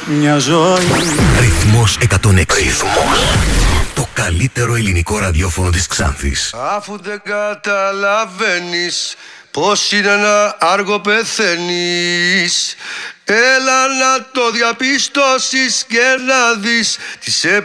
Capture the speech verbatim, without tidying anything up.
μια ζωή. Ρυθμός εκατόν έξι. Ρυθμός. Το καλύτερο ελληνικό ραδιόφωνο της Ξάνθης. Αφού δεν καταλαβαίνεις πως είναι να άργο πεθαίνεις, έλα να το διαπιστώσεις και να δεις τις